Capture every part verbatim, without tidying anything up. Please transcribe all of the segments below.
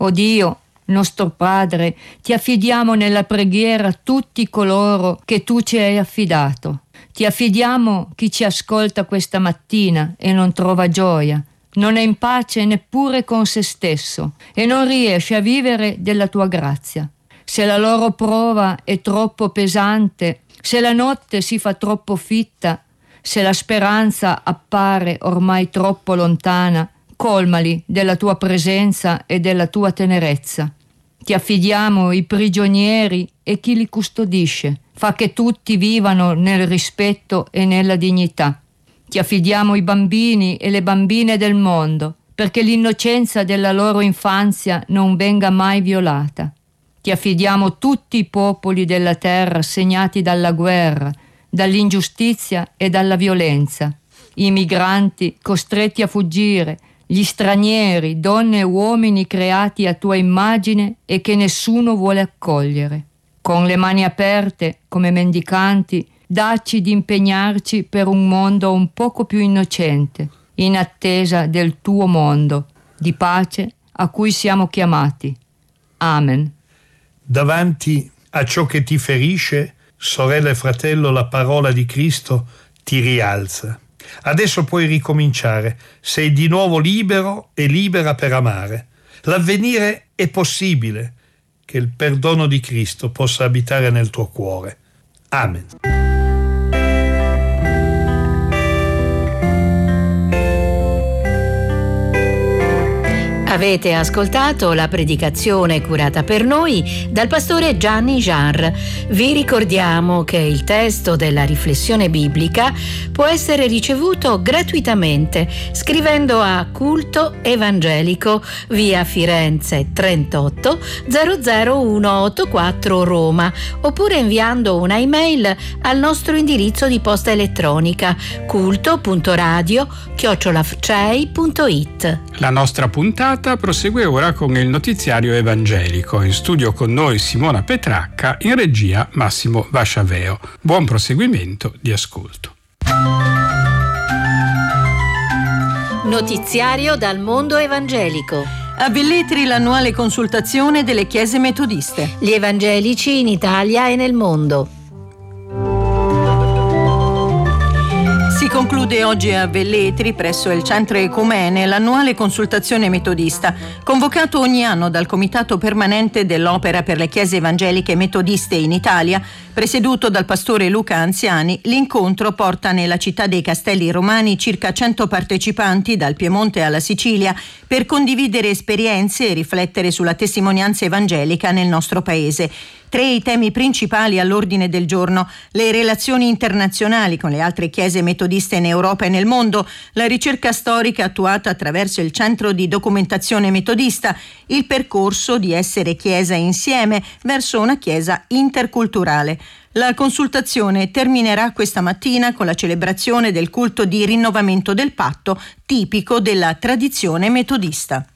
O Dio, nostro Padre, ti affidiamo nella preghiera tutti coloro che tu ci hai affidato. Ti affidiamo chi ci ascolta questa mattina e non trova gioia, non è in pace neppure con se stesso e non riesce a vivere della tua grazia. Se la loro prova è troppo pesante, se la notte si fa troppo fitta, se la speranza appare ormai troppo lontana, colmali della tua presenza e della tua tenerezza. Ti affidiamo i prigionieri e chi li custodisce. Fa che tutti vivano nel rispetto e nella dignità. Ti affidiamo i bambini e le bambine del mondo, perché l'innocenza della loro infanzia non venga mai violata. Ti affidiamo tutti i popoli della terra segnati dalla guerra, dall'ingiustizia e dalla violenza, i migranti costretti a fuggire, gli stranieri, donne e uomini creati a tua immagine e che nessuno vuole accogliere. Con le mani aperte, come mendicanti, dacci di impegnarci per un mondo un poco più innocente, in attesa del tuo mondo di pace a cui siamo chiamati. Amen. Davanti a ciò che ti ferisce, sorella e fratello, la parola di Cristo ti rialza. Adesso puoi ricominciare, sei di nuovo libero e libera per amare. L'avvenire è possibile, che il perdono di Cristo possa abitare nel tuo cuore. Amen. Avete ascoltato la predicazione curata per noi dal pastore Gianni Jar. Vi ricordiamo che il testo della riflessione biblica può essere ricevuto gratuitamente scrivendo a Culto Evangelico, via Firenze trentotto zero zero uno otto quattro Roma, oppure inviando una email al nostro indirizzo di posta elettronica culto punto radio chiocciola f c e i punto i t. La nostra puntata prosegue ora con il notiziario evangelico. In studio con noi Simona Petracca, in regia Massimo Vasciaveo. Buon proseguimento di ascolto. Notiziario dal mondo evangelico. A Velletri l'annuale consultazione delle chiese metodiste. Gli evangelici in Italia e nel mondo. Si conclude oggi a Velletri, presso il Centro Ecumene, l'annuale consultazione metodista, convocato ogni anno dal Comitato Permanente dell'Opera per le Chiese Evangeliche Metodiste in Italia, presieduto dal pastore Luca Anziani. L'incontro porta nella città dei Castelli Romani circa cento partecipanti dal Piemonte alla Sicilia per condividere esperienze e riflettere sulla testimonianza evangelica nel nostro paese. Tre i temi principali all'ordine del giorno: le relazioni internazionali con le altre chiese metodiste in Europa e nel mondo, la ricerca storica attuata attraverso il Centro di Documentazione Metodista, il percorso di essere chiesa insieme verso una chiesa interculturale. La consultazione terminerà questa mattina con la celebrazione del culto di rinnovamento del patto, tipico della tradizione metodista.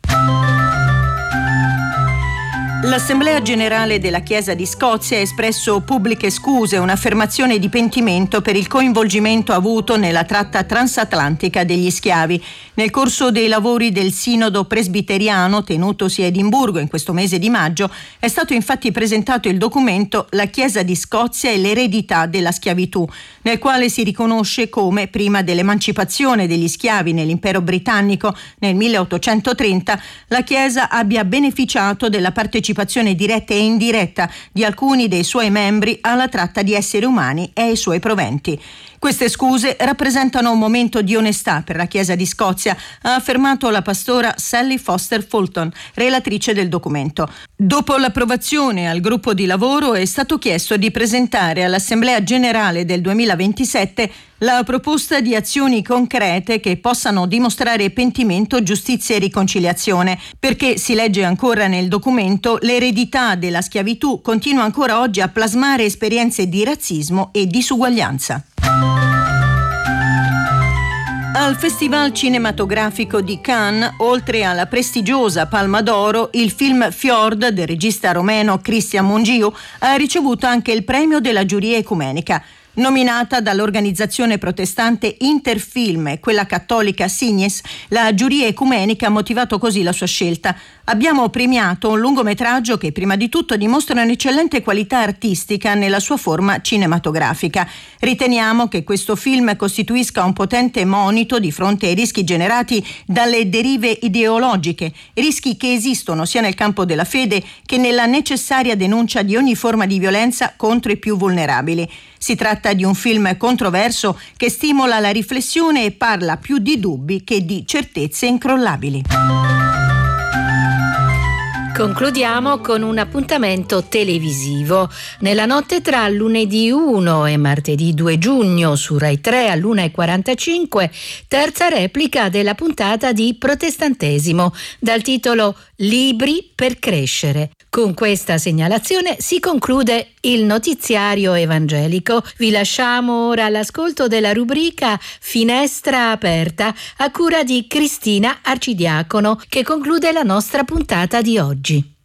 L'Assemblea Generale della Chiesa di Scozia ha espresso pubbliche scuse e un'affermazione di pentimento per il coinvolgimento avuto nella tratta transatlantica degli schiavi. Nel corso dei lavori del Sinodo presbiteriano tenutosi a Edimburgo in questo mese di maggio è stato infatti presentato il documento La Chiesa di Scozia e l'eredità della schiavitù, nel quale si riconosce come, prima dell'emancipazione degli schiavi nell'impero britannico nel milleottocentotrenta, la Chiesa abbia beneficiato della partecipazione diretta e indiretta di alcuni dei suoi membri alla tratta di esseri umani e ai suoi proventi. Queste scuse rappresentano un momento di onestà per la Chiesa di Scozia, ha affermato la pastora Sally Foster Fulton, relatrice del documento. Dopo l'approvazione al gruppo di lavoro è stato chiesto di presentare all'Assemblea Generale del duemilaventisette la proposta di azioni concrete che possano dimostrare pentimento, giustizia e riconciliazione, perché, si legge ancora nel documento, l'eredità della schiavitù continua ancora oggi a plasmare esperienze di razzismo e disuguaglianza. Al Festival Cinematografico di Cannes, oltre alla prestigiosa Palma d'Oro, il film Fjord del regista romeno Cristian Mungiu ha ricevuto anche il premio della giuria ecumenica. Nominata dall'organizzazione protestante Interfilm e quella cattolica Signes, la giuria ecumenica ha motivato così la sua scelta. Abbiamo premiato un lungometraggio che prima di tutto dimostra un'eccellente qualità artistica nella sua forma cinematografica. Riteniamo che questo film costituisca un potente monito di fronte ai rischi generati dalle derive ideologiche, rischi che esistono sia nel campo della fede che nella necessaria denuncia di ogni forma di violenza contro i più vulnerabili. Si tratta di un film controverso che stimola la riflessione e parla più di dubbi che di certezze incrollabili. Concludiamo con un appuntamento televisivo. Nella notte tra lunedì uno e martedì due giugno su Rai tre all'una e quarantacinque, terza replica della puntata di Protestantesimo dal titolo Libri per crescere. Con questa segnalazione si conclude il notiziario evangelico. Vi lasciamo ora all'ascolto della rubrica Finestra aperta a cura di Cristina Arcidiacono, che conclude la nostra puntata di oggi.